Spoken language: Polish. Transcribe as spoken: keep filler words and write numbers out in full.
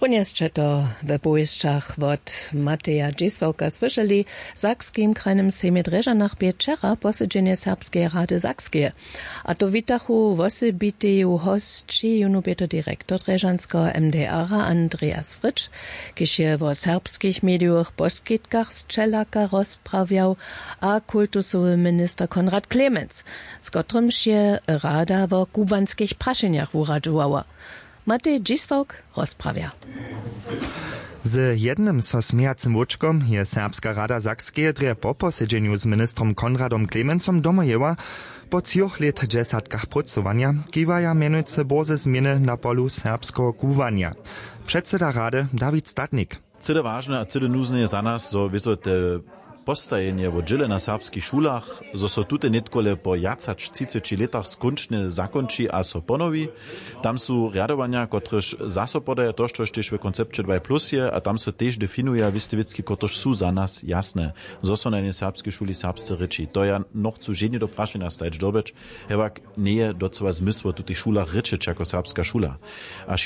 Ponieście to w powieściach od Mateja Dzisławka słyszeli sakskim krajnym sejmie Dreżanach wieczera posiedzenie Serbskiej Rady Sakskie. A to witachu wosybiteju hostci junubeto dyrektor Dreżanskiego M D R-a Andreas Fritsch, kiż je w serbskich mediach poskitkach z Czelaka rozprawiał, a kultusowy minister Konrad Klemens, z którym się Rada w kubanskich praszeniach uradżowała. Matej Dzisławk rozprawia. Z jednym so smiejacym łuczkom je Serbska Rada Sakskie dre po posiedzeniu z ministrom Konradom Klemensom domojeva po cioch let dżesatkach pracowania kiwaja mianujce boze zmiany na polu serbskiego kuwania. Przedseda Rady Dawid Statnik. Cyle ważne a cyle nuzne je za nas, so wiedzą te postajenie w dżile na serbskich szulach, zo so tute netkole po jacać trzydzieści latach skončne zakonči a so ponowi. Tam su rjadowania, kotryż zaso podaje to, što też w koncepcie dwa plus je, a tam so też definuje wistewicki, kotryż su za nas jasne. Zo so na nie serbskiej szuli serbsce ryči. To ja noch zu ženi do prašenia stajeć dobeč, hewak nie je docela zmysło tutych szulach ryčić jako serbska szula. A